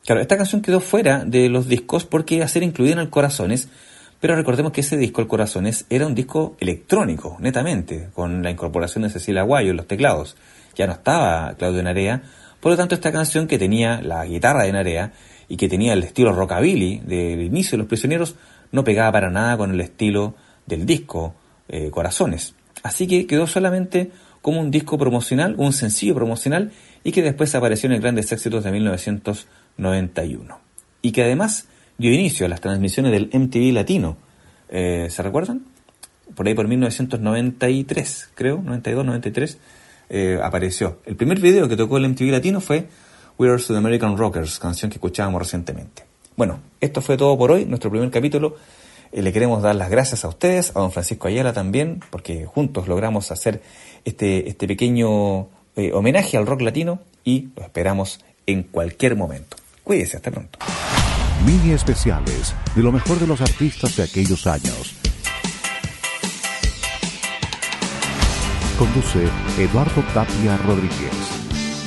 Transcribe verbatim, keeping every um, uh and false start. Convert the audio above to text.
Claro, esta canción quedó fuera de los discos porque iba a ser incluida en el Corazones, pero recordemos que ese disco, el Corazones, era un disco electrónico, netamente, con la incorporación de Cecilia Aguayo en los teclados. Ya no estaba Claudio Narea, por lo tanto esta canción, que tenía la guitarra de Narea y que tenía el estilo rockabilly del inicio de Los Prisioneros, no pegaba para nada con el estilo del disco eh, Corazones. Así que quedó solamente como un disco promocional, un sencillo promocional, y que después apareció en el Grandes Éxitos de mil novecientos noventa y uno. Y que además dio inicio a las transmisiones del M T V Latino. Eh, ¿Se recuerdan? Por ahí por mil novecientos noventa y tres, creo, noventa y dos, noventa y tres, eh, apareció. El primer video que tocó el M T V Latino fue We Are the American Rockers, canción que escuchábamos recientemente. Bueno, esto fue todo por hoy, nuestro primer capítulo. Eh, le queremos dar las gracias a ustedes, a don Francisco Ayala también, porque juntos logramos hacer este, este pequeño eh, homenaje al rock latino, y lo esperamos en cualquier momento. Cuídese, hasta pronto. Mini especiales de lo mejor de los artistas de aquellos años. Conduce Eduardo Tapia Rodríguez.